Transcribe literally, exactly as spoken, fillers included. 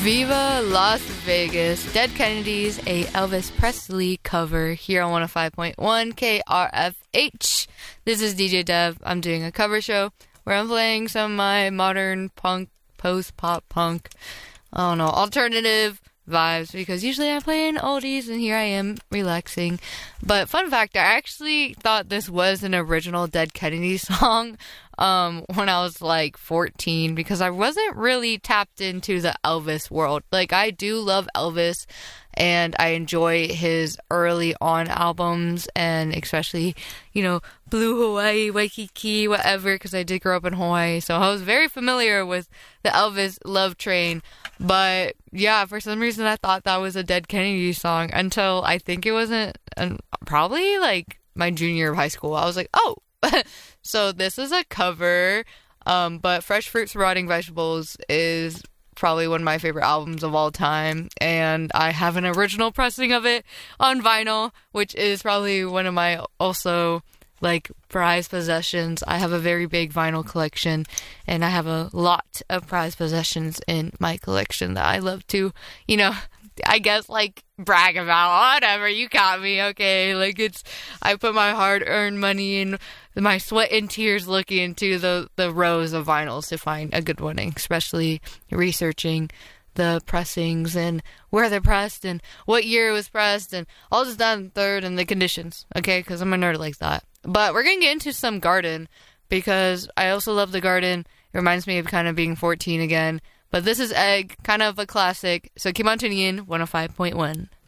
Viva Las Vegas, Dead Kennedys, a Elvis Presley cover here on one oh five point one K R F H. This is D J Dev. I'm doing a cover show where I'm playing some of my modern punk, post-pop punk, I don't know, alternative vibes, because usually I'm playing oldies and here I am relaxing. But fun fact, I actually thought this was an original Dead Kennedy song um when I was like fourteen, because I wasn't really tapped into the Elvis world. Like, I do love Elvis and I enjoy his early on albums, and especially, you know, Blue Hawaii, Waikiki, whatever, because I did grow up in Hawaii, so I was very familiar with the Elvis love train. But yeah, for some reason I thought that was a Dead Kennedy song until I think it wasn't, uh, probably like my junior year of high school. I was like, oh, so this is a cover. Um, but Fresh Fruits, Rotting Vegetables is probably one of my favorite albums of all time, and I have an original pressing of it on vinyl, which is probably one of my also like prized possessions. I have a very big vinyl collection, and I have a lot of prized possessions in my collection that I love to, you know, I guess like brag about. Whatever, you got me, okay? Like, it's, I put my hard-earned money and my sweat and tears looking into the the rows of vinyls to find a good one, especially researching the pressings and where they're pressed and what year it was pressed and all this, that, and third, and the conditions, okay? Because I'm a nerd like that. But we're going to get into some Garden, because I also love the Garden. It reminds me of kind of being fourteen again. But this is Egg, kind of a classic. So keep on tuning in, one oh five point one.